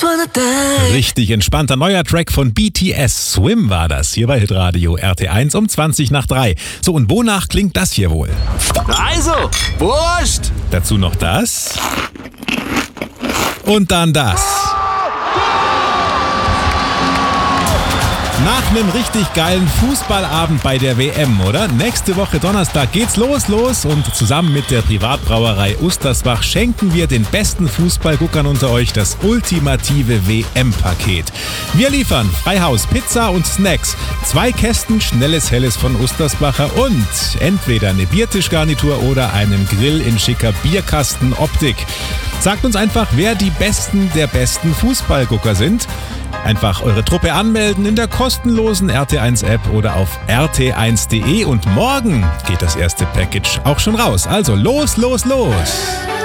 Richtig entspannter neuer Track von BTS. Swim war das, hier bei Hitradio RT1 um 20 nach 3. So, und wonach klingt das hier wohl? Also, Wurst! Dazu noch das. Und dann das. Nach einem richtig geilen Fußballabend bei der WM, oder? Nächste Woche Donnerstag geht's los und zusammen mit der Privatbrauerei Ustersbach schenken wir den besten Fußballguckern unter euch das ultimative WM-Paket. Wir liefern Freihaus, Pizza und Snacks, 2 Kästen schnelles Helles von Ustersbacher und entweder eine Biertischgarnitur oder einen Grill in schicker Bierkastenoptik. Sagt uns einfach, wer die Besten der besten Fußballgucker sind. Einfach eure Truppe anmelden in der kostenlosen RT1-App oder auf rt1.de und morgen geht das erste Package auch schon raus. Also los!